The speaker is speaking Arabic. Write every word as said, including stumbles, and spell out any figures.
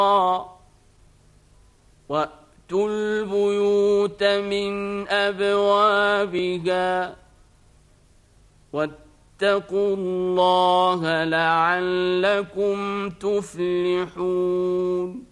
وأتوا البيوت من أبوابها واتقوا الله لعلكم تفلحون.